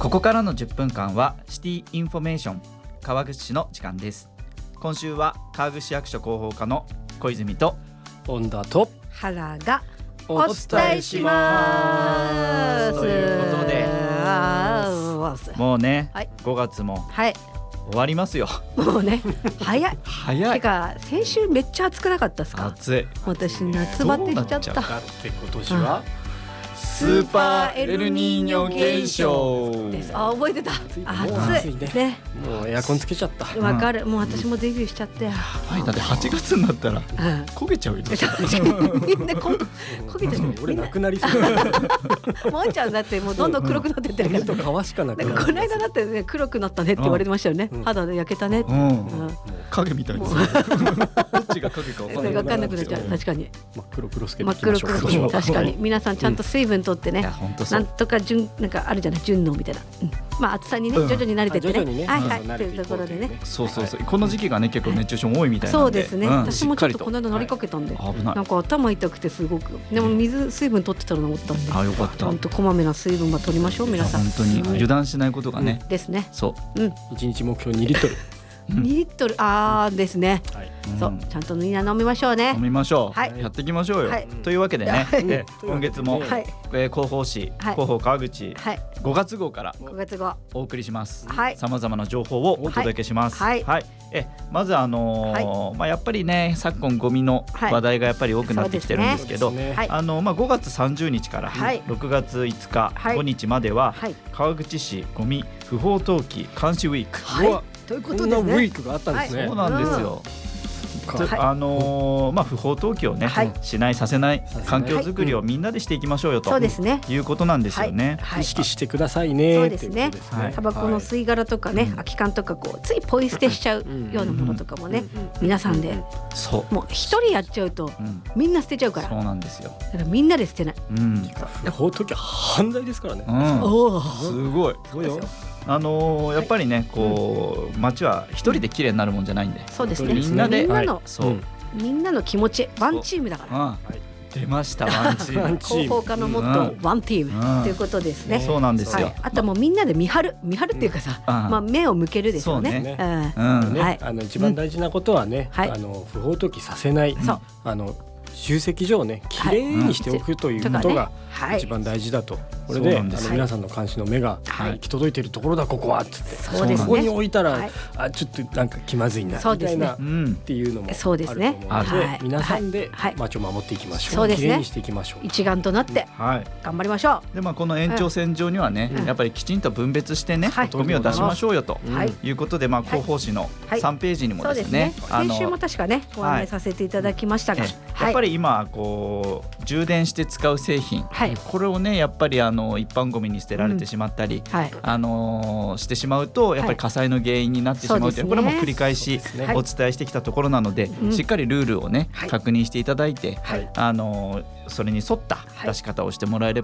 ここからの10分間はシティインフォメーション川口市の時間です。今週は川口市役所広報課の小泉と本田と原がお伝えしますということでもうね、 はい、 5月もはい、 終わりますよ。 もうね早い早い。 てか先週めっちゃ暑くなかったですか？ 暑い。 私夏バテしちゃっどうなっちゃうた。 だって今年はスーパーエルニーニョ現象です。あ、覚えてた。 もう暑暑いねいね。 もうエアコンつけちゃった。 わかる。もう私もデビューしちゃって。 はい、だって8月になったら焦げちゃうよ。 みんな焦げてる。 俺なくなりそう。 もんちゃんだってもうどんどん黒くなってってるから。 と皮しかなくなる。 この間だってね黒くなったねって言われてましたよね。肌で焼けたねって。 影みたいです。どっちが影かわかんなくなっちゃう。確かに。 真っ黒黒つけて真っ黒黒つけ確かに皆さんちゃんと水分取ってね。なんとかなんかあるじゃない順応みたいな。まあ暑さにね徐々に慣れてってね。はいはいというところでね。 そうこの時期がね結構熱中症も多いみたいなそうですね。私もちょっとこの間乗りかけたんで、 危ない。 なんか頭痛くてすごく。でも水分取ってたら治ったんで。 あ、よかった。 本当こまめな水分は取りましょう皆さん。 本当に油断しないことがね。 ですね。 そう。 1日目標2リットル。 2リットルですね。そうちゃんとみんな飲みましょうね。 飲みましょう。 はい。 やっていきましょうよ。というわけでね、今月も広報誌広報川口5月号からお送りします。さまざまな情報をお届けします。はい。まずやっぱりね昨今ゴミの話題がやっぱり多くなってきてるんですけど、5月30日から6月5日5日までは川口市ゴミ不法投棄監視ウィーク。 ということこんなウィークがあったんですね。 そうなんですよ。不法投棄をねしないさせない環境づくりをみんなでしていきましょうよということなんですよね。 意識してくださいね。 そうですね。タバコの吸い殻とかね空き缶とかこうついポイ捨てしちゃうようなものとかもね皆さんでもう一人やっちゃうとみんな捨てちゃうから。 そうなんですよ。 だからみんなで捨てない。 不法投棄は犯罪ですからね。 すごい。やっぱりねこう街は一人で綺麗になるもんじゃないんで、 そうですね。 みんなでみんなの気持ちワンチームだから。 出ましたワンチーム。 広報課のモットーワンチームということですね。 そうなんですよ。 あともうみんなで見張るっていうかさ、目を向けるですよね。 一番大事なことはね不法投棄させない。集積所をねきれいにしておくということが一番大事だと。これで皆さんの監視の目が行き届いているところだここはっつってここに置いたらちょっとなんか気まずいなみたいなっていうのもあると思うので皆さんで街を守っていきましょう。きれいにしていきましょう。 一丸となって頑張りましょう。でこの延長線上にはねやっぱりきちんと分別してねゴミを出しましょうよということで広報誌の3ページにもですね先週も確かねご案内させていただきましたが、 やっぱり今こう充電して使う製品これをねやっぱり一般ゴミに捨てられてしまったりしてしまうとやっぱり火災の原因になってしまうという、これも繰り返しお伝えしてきたところなので、しっかりルールをね確認していただいてそれに沿った出し方をしてもらえれば